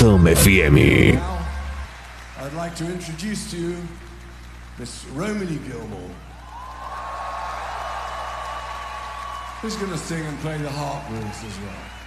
Home FM. Now, I'd like to introduce to you Miss Romany Gilmore, who's going to sing and play the harp with us as well.